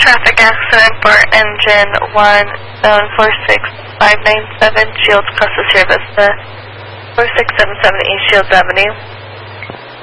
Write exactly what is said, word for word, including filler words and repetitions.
traffic accident for engine one seven four six five nine seven, Shields, Cross the Sierra Vista, four six seven seven East Shields Avenue.